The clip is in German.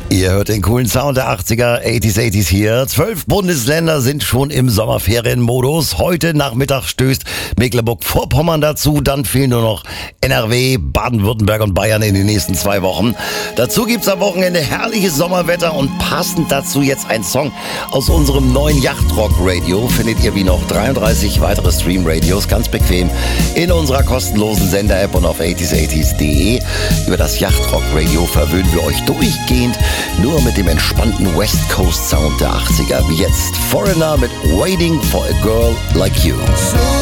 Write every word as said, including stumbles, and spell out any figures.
Ihr hört den coolen Sound der achtziger, achtziger, achtziger hier. Zwölf Bundesländer sind schon im Sommerferienmodus. Heute Nachmittag stößt Mecklenburg-Vorpommern dazu. Dann fehlen nur noch N R W, Baden-Württemberg und Bayern in den nächsten zwei Wochen. Dazu gibt's am Wochenende herrliches Sommerwetter und passend dazu jetzt ein Song aus unserem neuen Yachtrock-Radio. Findet ihr wie noch dreiunddreißig weitere Stream-Radios ganz bequem in unserer kostenlosen Sender-App und auf achtziger achtziger punkt de. Über das Yachtrock-Radio verwöhnen wir euch durchgehend nur mit dem entspannten West Coast Sound der achtziger, wie jetzt Foreigner mit Waiting for a Girl Like You.